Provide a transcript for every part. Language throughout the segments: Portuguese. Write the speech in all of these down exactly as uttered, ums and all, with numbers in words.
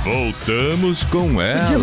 Voltamos com ela.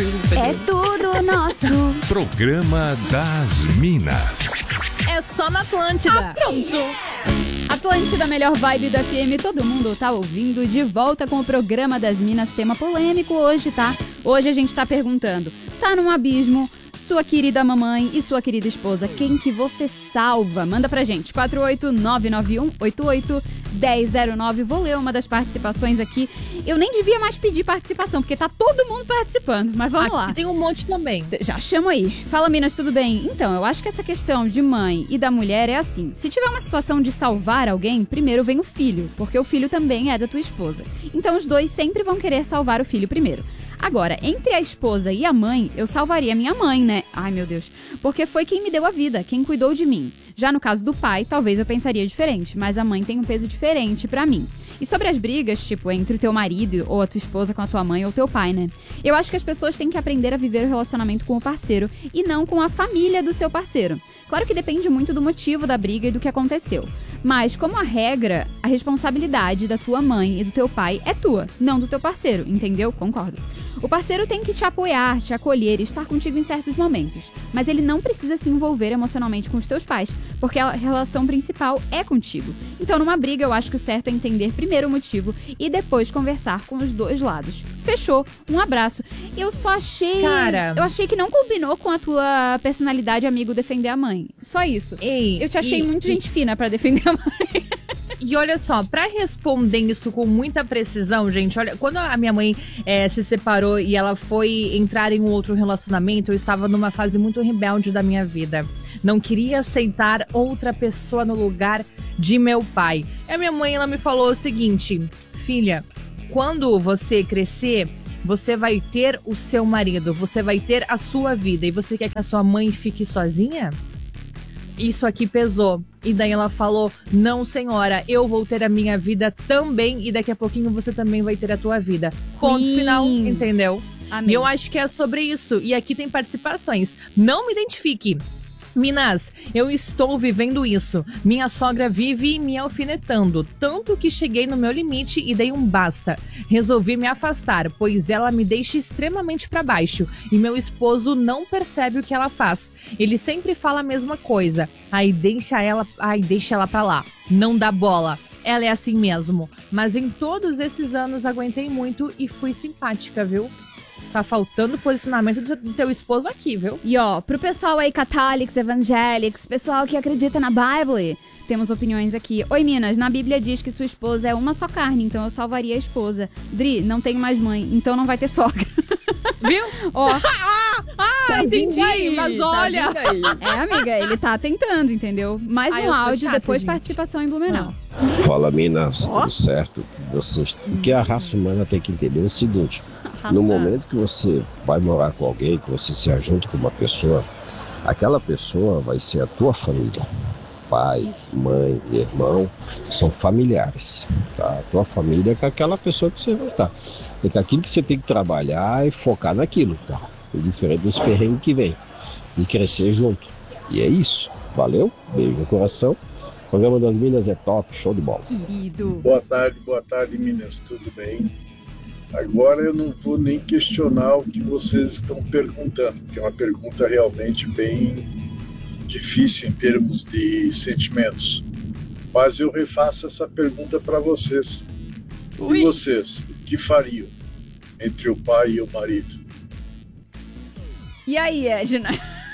É tudo nosso. Programa das Minas. É só na Atlântida. Ah, pronto. Atlântida, melhor vibe do F M. Todo mundo tá ouvindo. De volta com o Programa das Minas. Tema polêmico hoje, tá? Hoje a gente tá perguntando. Tá num abismo, sua querida mamãe e sua querida esposa, quem que você salva? Manda pra gente, quatro oito nove nove um oito oito um zero zero nove. Vou ler uma das participações aqui. Eu nem devia mais pedir participação, porque tá todo mundo participando, mas vamos aqui lá. Tem um monte também. Já chamo aí. Fala, Minas, tudo bem? Então, eu acho que essa questão de mãe e da mulher é assim. Se tiver uma situação de salvar alguém, primeiro vem o filho, porque o filho também é da tua esposa. Então, os dois sempre vão querer salvar o filho primeiro. Agora, entre a esposa e a mãe, eu salvaria a minha mãe, né? Ai, meu Deus. Porque foi quem me deu a vida, quem cuidou de mim. Já no caso do pai, talvez eu pensaria diferente, mas a mãe tem um peso diferente pra mim. E sobre as brigas, tipo, entre o teu marido ou a tua esposa com a tua mãe ou teu pai, né? Eu acho que as pessoas têm que aprender a viver o relacionamento com o parceiro e não com a família do seu parceiro. Claro que depende muito do motivo da briga e do que aconteceu. Mas, como a regra, a responsabilidade da tua mãe e do teu pai é tua, não do teu parceiro, entendeu? Concordo. O parceiro tem que te apoiar, te acolher e estar contigo em certos momentos. Mas ele não precisa se envolver emocionalmente com os teus pais, porque a relação principal é contigo. Então, numa briga, eu acho que o certo é entender primeiro o motivo e depois conversar com os dois lados. Fechou. Um abraço. Eu só achei... Cara... Eu achei que não combinou com a tua personalidade, amigo, defender a mãe. Só isso. Ei, eu te achei e, muito e... gente fina pra defender a mãe. E olha só, pra responder isso com muita precisão, gente, olha, quando a minha mãe é, se separou e ela foi entrar em um outro relacionamento, eu estava numa fase muito rebelde da minha vida. Não queria aceitar outra pessoa no lugar de meu pai. E a minha mãe, ela me falou o seguinte: filha, quando você crescer, você vai ter o seu marido, você vai ter a sua vida, e você quer que a sua mãe fique sozinha? Isso aqui pesou. E daí ela falou: não, senhora, eu vou ter a minha vida também, e daqui a pouquinho você também vai ter a tua vida. Ponto Sim. final, entendeu? Amém. E eu acho que é sobre isso. E aqui tem participações. Não me identifique. Minas, eu estou vivendo isso. Minha sogra vive me alfinetando, tanto que cheguei no meu limite e dei um basta. Resolvi me afastar, pois ela me deixa extremamente pra baixo e meu esposo não percebe o que ela faz. Ele sempre fala a mesma coisa. Aí deixa ela, ai, deixa ela pra lá. Não dá bola. Ela é assim mesmo. Mas em todos esses anos aguentei muito e fui simpática, viu? Tá faltando posicionamento do teu esposo aqui, viu? E ó, pro pessoal aí, católicos, evangélicos, pessoal que acredita na Bíblia, temos opiniões aqui. Oi, Minas, na Bíblia diz que sua esposa é uma só carne, então eu salvaria a esposa. Dri, não tenho mais mãe, então não vai ter sogra. Viu? Ó. ah, ah entendi, aí, mas tá olha... É, amiga, ele tá tentando, entendeu? Mais Ai, um eu sou áudio, chata, depois gente. participação em Blumenau. Fala, Minas, Ó. tudo certo? Vocês... O que a raça humana tem que entender é o seguinte: Raça. no momento que você vai morar com alguém, que você se ajunta com uma pessoa, aquela pessoa vai ser a tua família. Pai, mãe, irmão, são familiares, tá? A tua família é com aquela pessoa que você vai estar. É com aquilo que você tem que trabalhar e focar naquilo, tá? É diferente dos perrengues que vem. E crescer junto. E é isso. Valeu? Beijo no coração. O programa das Minas é top, show de bola. Querido. Boa tarde, boa tarde, Minas, tudo bem? Agora eu não vou nem questionar o que vocês estão perguntando, porque é uma pergunta realmente bem difícil em termos de sentimentos. Mas eu refaço essa pergunta para vocês. Ui. E vocês, o que fariam entre o pai e o marido? E aí, Edna?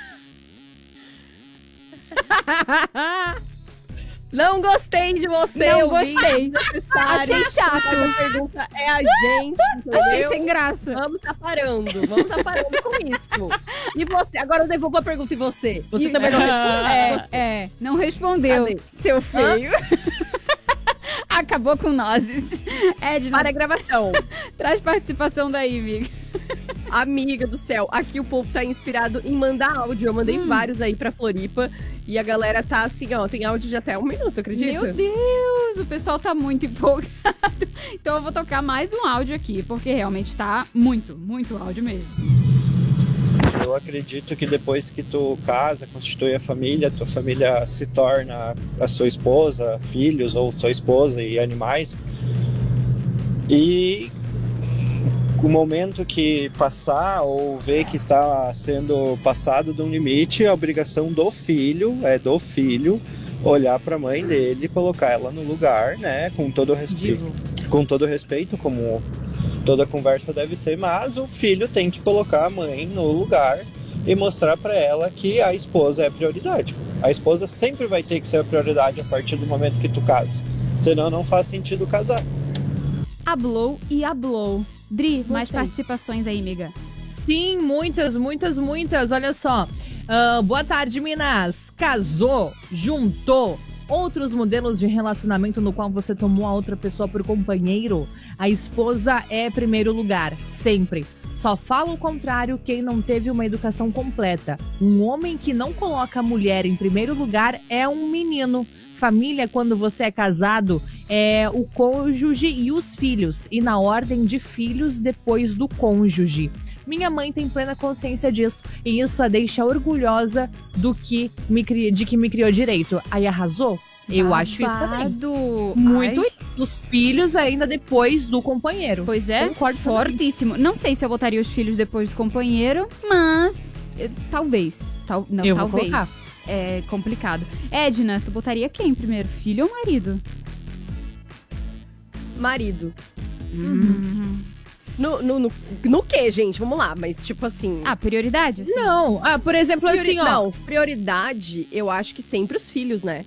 Não gostei de você. Não ouvinte gostei. necessário. Achei chato. A pergunta é a gente, entendeu? Achei sem graça. Vamos tá parando, vamos tá parando com isso. E você? Agora eu devolvo a pergunta e você? Você E- também não respondeu? É, Você- é, não respondeu, Cadê? seu feio. Acabou com nozes. Edna, Para a gravação. traz participação daí, amiga. Amiga do céu, aqui o povo tá inspirado em mandar áudio. Eu mandei Hum. vários aí pra Floripa. E a galera tá assim, ó, tem áudio de até um minuto, acredita? Meu Deus, o pessoal tá muito empolgado. Então eu vou tocar mais um áudio aqui, porque realmente tá muito, muito áudio mesmo. Eu acredito que depois que tu casa, constitui a família, tua família se torna a sua esposa, filhos ou sua esposa e animais. E o momento que passar ou ver que está sendo passado de um limite, a obrigação do filho, é do filho, olhar para a mãe dele e colocar ela no lugar, né, com todo respeito, com todo respeito, como toda conversa deve ser, mas o filho tem que colocar a mãe no lugar e mostrar para ela que a esposa é a prioridade. A esposa sempre vai ter que ser a prioridade a partir do momento que tu casa, senão não faz sentido casar. Hablou e hablou. Dri, Gostei. mais participações aí, amiga. Sim, muitas, muitas, muitas. Olha só. Uh, boa tarde, Minas. Casou, juntou. Outros modelos de relacionamento no qual você tomou a outra pessoa por companheiro. A esposa é primeiro lugar, sempre. Só fala o contrário quem não teve uma educação completa. Um homem que não coloca a mulher em primeiro lugar é um menino. Família, quando você é casado, é o cônjuge e os filhos. E na ordem de filhos, depois do cônjuge. Minha mãe tem plena consciência disso. E isso a deixa orgulhosa do que me cri... de que me criou direito. Aí arrasou? Eu Babado. acho isso também. Muito. Muito. Ai. Os filhos ainda depois do companheiro. Pois é, Concordo fortíssimo. Não sei se eu botaria os filhos depois do companheiro, mas eh, talvez. Tal, não, Eu vou talvez. colocar. É complicado. Edna, tu botaria quem primeiro? Filho ou marido? Marido. Uhum. No, no, no, no que, gente? Vamos lá, mas tipo assim... Ah, prioridade? Assim. Não, ah, por exemplo, priori- assim, ó. Não, prioridade, eu acho que sempre os filhos, né?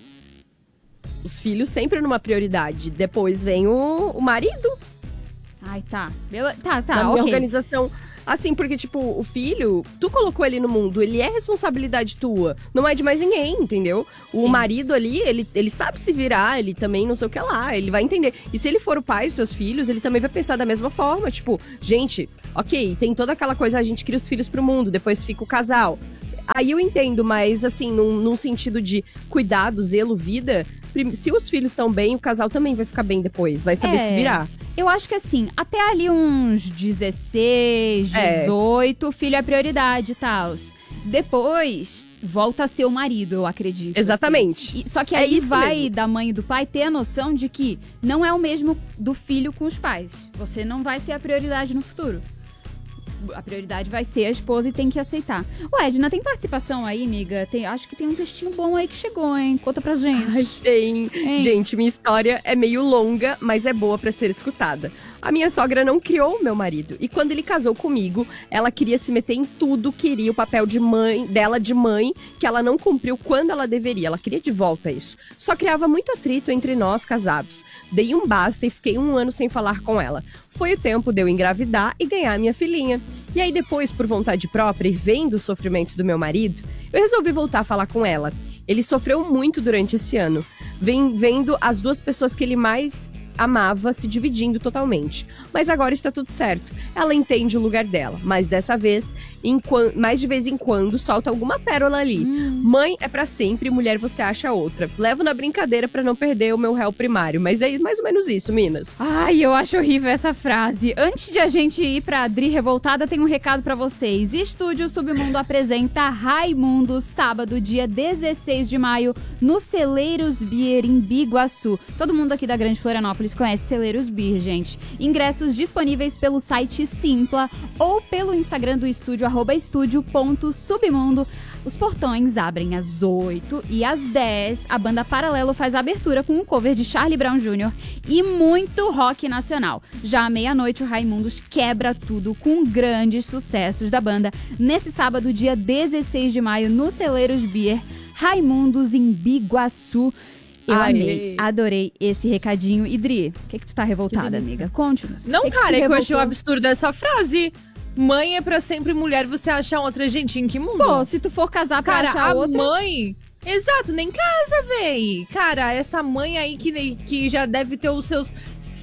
Os filhos sempre numa prioridade. Depois vem o, o marido. Ai, tá. Bela... Tá, tá, na ok. minha organização. Assim, porque, tipo, o filho, tu colocou ele no mundo, ele é responsabilidade tua. Não é de mais ninguém, entendeu? O Sim. marido ali, ele, ele sabe se virar, ele também não sei o que lá, ele vai entender. E se ele for o pai dos seus filhos, ele também vai pensar da mesma forma. Tipo, gente, ok, tem toda aquela coisa, a gente cria os filhos pro mundo, depois fica o casal. Aí eu entendo, mas assim, num, num sentido de cuidado, zelo, vida, prim- se os filhos estão bem, o casal também vai ficar bem depois, vai saber É. se virar. Eu acho que assim, até ali uns dezesseis, É. dezoito, o filho é prioridade e tal. Depois, volta a ser o marido, eu acredito. Exatamente. E- só que É aí isso vai mesmo. da mãe e do pai ter a noção de que não é o mesmo do filho com os pais. Você não vai ser a prioridade no futuro. A prioridade vai ser a esposa e tem que aceitar. Ô, Edna, tem participação aí, amiga? Tem, acho que tem um textinho bom aí que chegou, hein? Conta pra gente. Ai, tem. Hein? Gente, minha história é meio longa, mas é boa pra ser escutada. A minha sogra não criou meu marido. E quando ele casou comigo, ela queria se meter em tudo, queria o papel de mãe, dela de mãe, que ela não cumpriu quando ela deveria. Ela queria de volta isso. Só criava muito atrito entre nós casados. Dei um basta e fiquei um ano sem falar com ela. Foi o tempo de eu engravidar e ganhar minha filhinha. E aí depois, por vontade própria e vendo o sofrimento do meu marido, eu resolvi voltar a falar com ela. Ele sofreu muito durante esse ano, vem vendo as duas pessoas que ele mais amava se dividindo totalmente. Mas agora está tudo certo. Ela entende o lugar dela, mas dessa vez, em quan- mais de vez em quando, solta alguma pérola ali. Hum. Mãe é pra sempre, mulher você acha outra. Levo na brincadeira pra não perder o meu réu primário, mas é mais ou menos isso, Minas. Ai, eu acho horrível essa frase. Antes de a gente ir pra Adri Revoltada, tem um recado pra vocês. Estúdio Submundo apresenta Raimundo, sábado, dia dezesseis de maio, no Celeiros Beer, em Biguaçu. Todo mundo aqui da Grande Florianópolis conhece Celeiros Beer, gente. Ingressos disponíveis pelo site Simpla ou pelo Instagram do estúdio, arroba estúdio.submundo. Os portões abrem às oito e às dez. A banda Paralelo faz a abertura com um cover de Charlie Brown Júnior e muito rock nacional. Já à meia-noite, o Raimundos quebra tudo com grandes sucessos da banda. Nesse sábado, dia dezesseis de maio, no Celeiros Beer, Raimundos em Biguaçu. Eu Aê. amei, adorei esse recadinho. Idri, o que que tu tá revoltada, delícia. amiga? Conte-nos. Não, Que que te cara, é que eu achei um revoltou? absurdo essa frase. Mãe é pra sempre, mulher você acha outra. Gente, em que mundo? Pô, se tu for casar pra cara, achar a outra... mãe... Exato, nem casa, véi. Cara, essa mãe aí que, que já deve ter os seus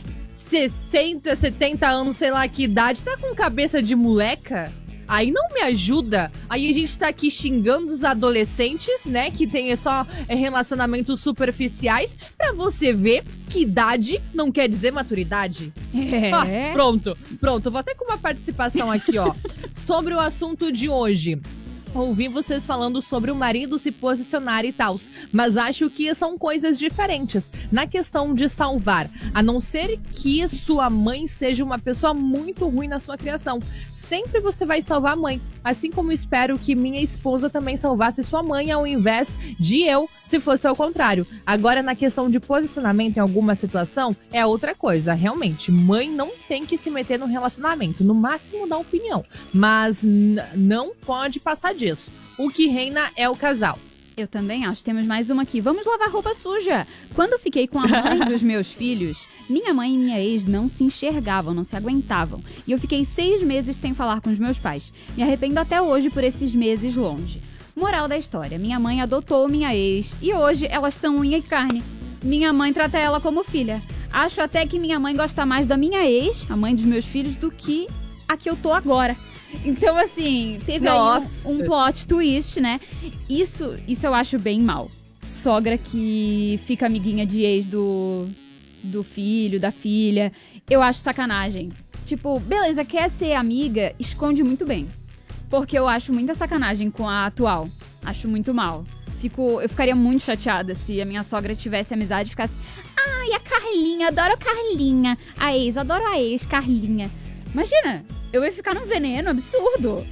sessenta, setenta anos, sei lá que idade, tá com cabeça de moleca? Aí não me ajuda. Aí a gente tá aqui xingando os adolescentes, né? Que tem só é, relacionamentos superficiais. Pra você ver que idade não quer dizer maturidade. É. Ah, pronto, pronto. Vou até com uma participação aqui, ó. Sobre o assunto de hoje. Ouvi vocês falando sobre o marido se posicionar e tal, mas acho que são coisas diferentes. Na questão de salvar, a não ser que sua mãe seja uma pessoa muito ruim na sua criação, sempre você vai salvar a mãe. Assim como espero que minha esposa também salvasse sua mãe ao invés de eu, se fosse ao contrário. Agora, na questão de posicionamento em alguma situação, é outra coisa. Realmente, mãe não tem que se meter no relacionamento, no máximo dar opinião, mas n- não pode passar disso. O que reina é o casal. Eu também acho. Temos mais uma aqui. Vamos lavar roupa suja. Quando fiquei com a mãe dos meus filhos, minha mãe e minha ex não se enxergavam, não se aguentavam. E eu fiquei seis meses sem falar com os meus pais. Me arrependo até hoje por esses meses longe. Moral da história. Minha mãe adotou minha ex e hoje elas são unha e carne. Minha mãe trata ela como filha. Acho até que minha mãe gosta mais da minha ex, a mãe dos meus filhos, do que a que eu tô agora. Então, assim, teve Nossa. aí um, um plot twist, né? Isso, isso eu acho bem mal. Sogra que fica amiguinha de ex do, do filho, da filha. Eu acho sacanagem. Tipo, beleza, quer ser amiga, esconde muito bem. Porque eu acho muita sacanagem com a atual. Acho muito mal. Fico, eu ficaria muito chateada se a minha sogra tivesse amizade e ficasse... Ai, a Carlinha, adoro a Carlinha. A ex, adoro a ex, Carlinha. Imagina... Eu ia ficar num veneno absurdo.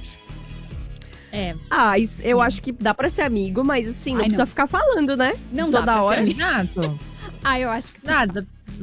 É. Ah, isso- eu acho que dá pra ser amigo, mas assim, não Ai, precisa não. ficar falando, né? Não dá Toda pra ser hora. amigo. Exato. Ah, eu acho que sim. Nada.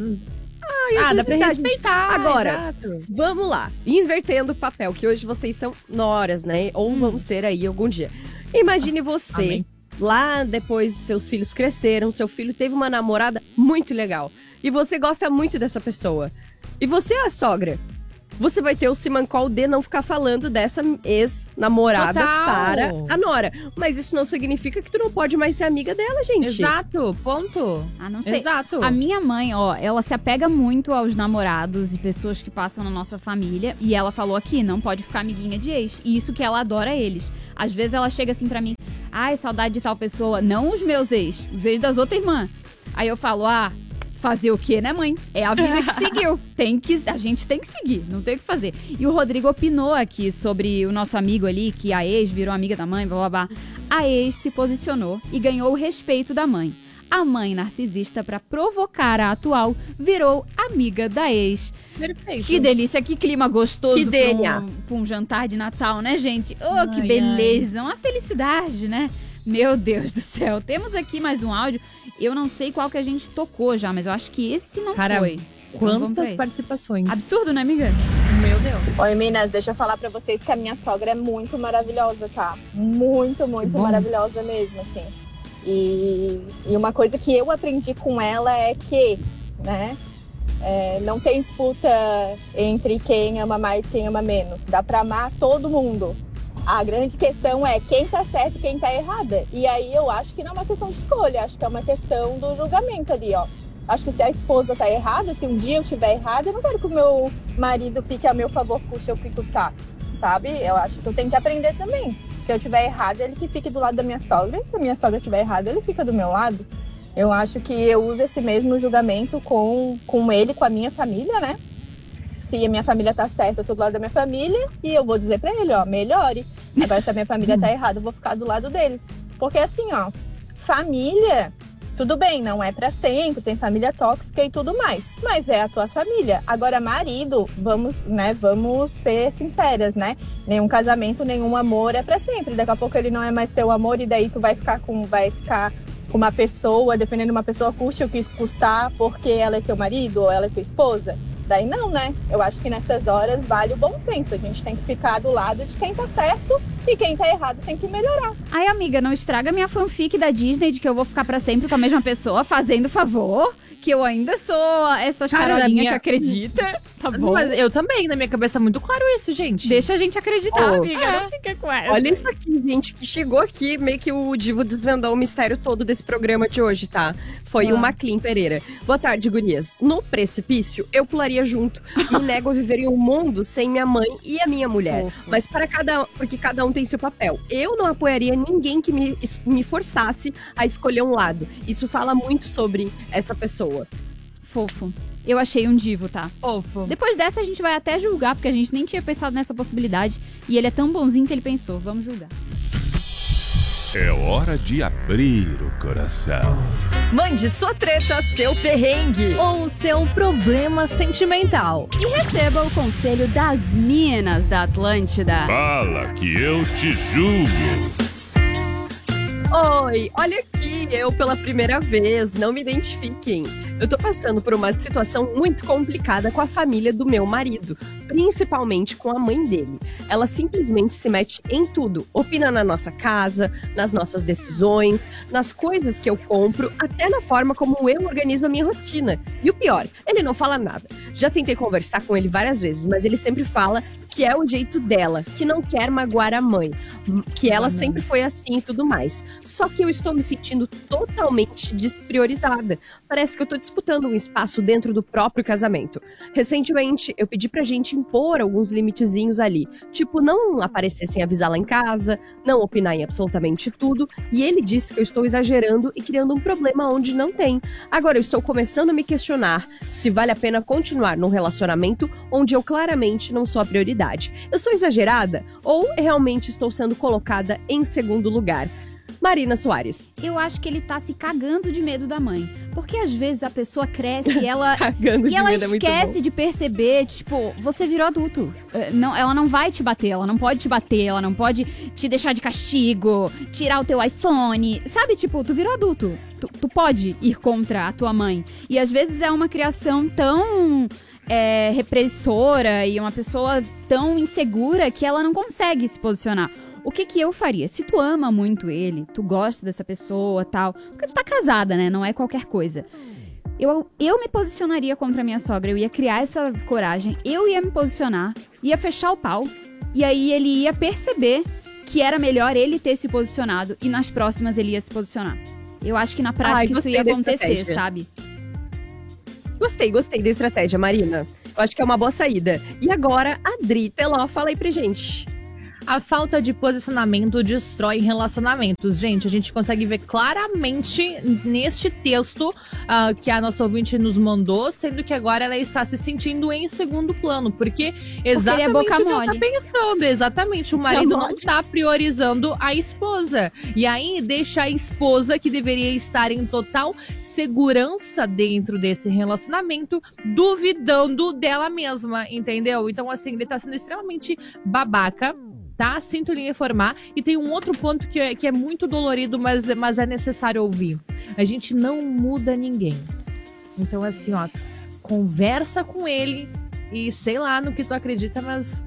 Ai, Ah, às dá vezes pra tá, respeitar. Agora, exato. Vamos lá, invertendo o papel, que hoje vocês são noras, né? Ou Hum. vão ser aí algum dia. Imagine você, Amém. lá depois seus filhos cresceram, seu filho teve uma namorada muito legal. E você gosta muito dessa pessoa. E você é a sogra. Você vai ter o simancol de não ficar falando dessa ex-namorada Total. para a nora. Mas isso não significa que tu não pode mais ser amiga dela, gente. Exato, ponto. Ah, não sei. Exato. A minha mãe, ó, ela se apega muito aos namorados e pessoas que passam na nossa família. E ela falou aqui, não pode ficar amiguinha de ex. E isso que ela adora eles. Às vezes ela chega assim pra mim, ai, saudade de tal pessoa. Não os meus ex, os ex das outras irmãs. Aí eu falo, ah, fazer o quê, né, mãe? É a vida que seguiu. Tem que, a gente tem que seguir, não tem o que fazer. E o Rodrigo opinou aqui sobre o nosso amigo ali, que a ex virou amiga da mãe, blá blá blá. A ex se posicionou e ganhou o respeito da mãe. A mãe narcisista, pra provocar a atual, virou amiga da ex. Perfeito. Que delícia, que clima gostoso Que pra delha. um, pra um jantar de Natal, né, gente? Oh, Ai, que beleza, uma felicidade, né? Meu Deus do céu. Temos aqui mais um áudio. Eu não sei qual que a gente tocou já, mas eu acho que esse não Cara, foi. Então vamos pra Quantas esse. participações. Absurdo, né, amiga? Meu Deus. Oi, meninas, deixa eu falar pra vocês que a minha sogra é muito maravilhosa, tá? Muito, muito bom. maravilhosa mesmo, assim. E, e uma coisa que eu aprendi com ela é que, né, é, não tem disputa entre quem ama mais e quem ama menos. Dá pra amar todo mundo. A grande questão é quem tá certo e quem tá errada. E aí eu acho que não é uma questão de escolha, acho que é uma questão do julgamento ali, ó. Acho que se a esposa tá errada, se um dia eu estiver errada, eu não quero que o meu marido fique a meu favor, custe o que custar, sabe? Eu acho que eu tenho que aprender também. Se eu estiver errada, ele que fique do lado da minha sogra. Se a minha sogra estiver errada, ele fica do meu lado. Eu acho que eu uso esse mesmo julgamento com, com ele, com a minha família, né? Se a minha família tá certa, eu tô do lado da minha família e eu vou dizer pra ele, ó, melhore. Agora, se a minha família tá errada, eu vou ficar do lado dele. Porque assim, ó, família, tudo bem, não é pra sempre, tem família tóxica e tudo mais, mas é a tua família. Agora, marido, vamos, né, vamos ser sinceras, né? Nenhum casamento, nenhum amor é pra sempre. Daqui a pouco ele não é mais teu amor e daí tu vai ficar com, vai ficar com uma pessoa, defendendo uma pessoa, custe o que custar porque ela é teu marido ou ela é tua esposa. Daí não, né? Eu acho que nessas horas vale o bom senso. A gente tem que ficar do lado de quem tá certo e quem tá errado tem que melhorar. Ai, amiga, não estraga minha fanfic da Disney de que eu vou ficar pra sempre com a mesma pessoa, fazendo favor. Que eu ainda sou essas Cara, carolinhas minha- que acredita. Tá bom? Mas eu também, na minha cabeça, é muito claro isso, gente. Deixa a gente acreditar, Oh. amiga. É. Não fica com essa. Olha isso aqui, gente, que chegou aqui, meio que o Divo desvendou o mistério todo desse programa de hoje, tá? Foi Ah. o Maclean Pereira. Boa tarde, gurias. No precipício, eu pularia junto. Me nego a viver em um mundo sem minha mãe e a minha mulher. Fofo. Mas para cada porque cada um tem seu papel. Eu não apoiaria ninguém que me, me forçasse a escolher um lado. Isso fala muito sobre essa pessoa. Fofo. Eu achei um divo, tá? Fofo. Depois dessa, a gente vai até julgar, porque a gente nem tinha pensado nessa possibilidade. E ele é tão bonzinho que ele pensou. Vamos julgar. É hora de abrir o coração. Mande sua treta, seu perrengue. Ou o seu problema sentimental. E receba o conselho das minas da Atlântida. Fala que eu te julgo. Oi, olha aqui, eu pela primeira vez, não me identifiquem. Eu tô passando por uma situação muito complicada com a família do meu marido, principalmente com a mãe dele. Ela simplesmente se mete em tudo, opina na nossa casa, nas nossas decisões, nas coisas que eu compro, até na forma como eu organizo a minha rotina. E o pior, ele não fala nada. Já tentei conversar com ele várias vezes, mas ele sempre fala que é o jeito dela, que não quer magoar a mãe, que ela sempre foi assim e tudo mais. Só que eu estou me sentindo totalmente despriorizada. Parece que eu tô disputando um espaço dentro do próprio casamento. Recentemente, eu pedi pra gente impor alguns limitezinhos ali, tipo não aparecer sem avisar lá em casa, não opinar em absolutamente tudo, e ele disse que eu estou exagerando e criando um problema onde não tem. Agora eu estou começando a me questionar se vale a pena continuar num relacionamento onde eu claramente não sou a prioridade. Eu sou exagerada ou realmente estou sendo colocada em segundo lugar? Marina Soares. Eu acho que ele tá se cagando de medo da mãe. Porque às vezes a pessoa cresce e ela, Cagando e de ela medo é muito esquece bom. de perceber, tipo, você virou adulto. Eh, Não, ela não vai te bater, ela não pode te bater, ela não pode te deixar de castigo, tirar o teu iPhone. Sabe, tipo, tu virou adulto. Tu, tu pode ir contra a tua mãe. E às vezes é uma criação tão... É, repressora e uma pessoa tão insegura que ela não consegue se posicionar. O que que eu faria? Se tu ama muito ele, tu gosta dessa pessoa, tal, porque tu tá casada, né? Não é qualquer coisa. Eu, eu me posicionaria contra a minha sogra, eu ia criar essa coragem, eu ia me posicionar, ia fechar o pau, e aí ele ia perceber que era melhor ele ter se posicionado e nas próximas ele ia se posicionar. Eu acho que na prática Ai, isso gostei ia da acontecer, estratégia. sabe? Gostei, gostei da estratégia, Marina. Eu acho que é uma boa saída. E agora, a Dri Teló, fala aí pra gente. A falta de posicionamento destrói relacionamentos. Gente, a gente consegue ver claramente neste texto uh, que a nossa ouvinte nos mandou, sendo que agora ela está se sentindo em segundo plano, porque exatamente ele é boca o que ela mole. tá pensando. Exatamente, o marido não mole. tá priorizando a esposa. E aí deixa a esposa, que deveria estar em total segurança dentro desse relacionamento, duvidando dela mesma, entendeu? Então, assim, ele tá sendo extremamente babaca, tá? Sinto lhe informar. E tem um outro ponto que é, que é muito dolorido, mas, mas é necessário ouvir. A gente não muda ninguém. Então, assim, ó, conversa com ele e sei lá no que tu acredita, mas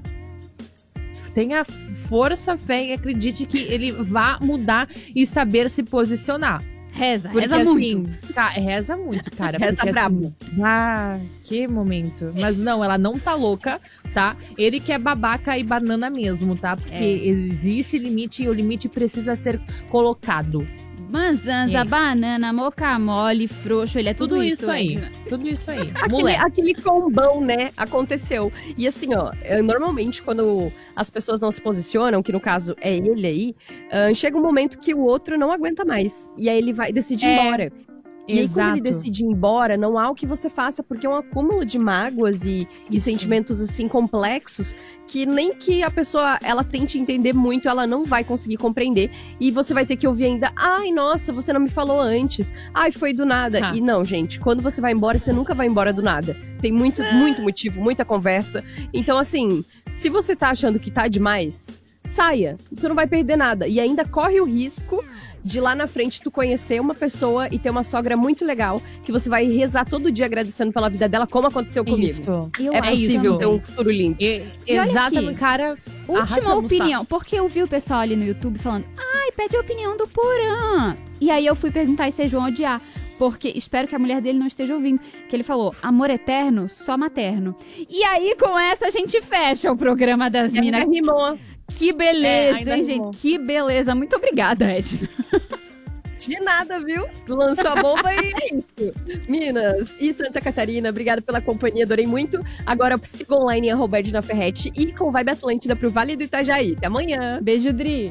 tenha força, fé e acredite que ele vá mudar e saber se posicionar. Reza, Porque, reza assim, muito. Tá, reza muito, cara. Reza porque, brabo. assim, ah, que momento. Mas não, ela não tá louca, tá? Ele que é babaca e banana mesmo, tá? Porque É. existe limite e o limite precisa ser colocado. Manzanza, É. banana, moca mole, frouxo, ele é tudo, Tudo, isso aí. Edna. Tudo isso aí. Aquele, Moleque. aquele combão, né, aconteceu. E assim, ó, é, normalmente quando as pessoas não se posicionam, que no caso é ele aí, ah, chega um momento que o outro não aguenta mais. E aí ele vai decidir ir É. embora. E aí, quando ele Exato. decide ir embora, não há o que você faça, porque é um acúmulo de mágoas e, e Isso. sentimentos, assim, complexos, que nem que a pessoa, ela tente entender muito, ela não vai conseguir compreender. E você vai ter que ouvir ainda, ai, nossa, você não me falou antes. Ai, foi do nada. Ah. E não, gente, quando você vai embora, você nunca vai embora do nada. Tem muito, muito motivo, muita conversa. Então, assim, se você tá achando que tá demais, saia. Tu não vai perder nada. E ainda corre o risco de lá na frente tu conhecer uma pessoa e ter uma sogra muito legal, que você vai rezar todo dia agradecendo pela vida dela, como aconteceu comigo. Isso. Eu É acho possível ter também. um futuro lindo. E, E olha exatamente, aqui. cara. Última arrasamos, tá? opinião, porque eu vi o pessoal ali no YouTube falando, ai, pede a opinião do Porã. E aí eu fui perguntar se vocês vão odiar. Porque espero que a mulher dele não esteja ouvindo. Que ele falou, amor eterno, só materno. E aí, com essa, a gente fecha o programa das E minas. ainda rimou. Que beleza, É, ainda hein, rimou. gente? Que beleza. Muito obrigada, Edna. De nada, viu? Lançou a bomba e é isso. Minas e Santa Catarina, obrigada pela companhia, adorei muito. Agora siga online em arroba Edna Ferretti e com Vibe Atlântida pro Vale do Itajaí. Até amanhã. Beijo, Dri.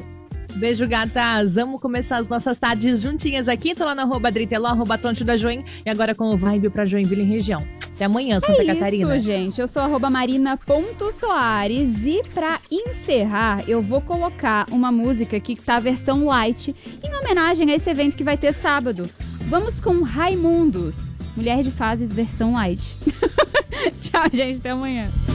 Beijo, gatas. Vamos começar as nossas tardes juntinhas aqui. Tô lá no arroba Driteló, arroba Tonte da Join. E agora com o Vibe pra Joinville e região. Até amanhã, Santa é Catarina. Isso, gente. Eu sou arroba marina.soares. E pra encerrar, eu vou colocar uma música aqui que tá a versão light, em homenagem a esse evento que vai ter sábado. Vamos com Raimundos. Mulher de Fases, versão light. Tchau, gente. Até amanhã.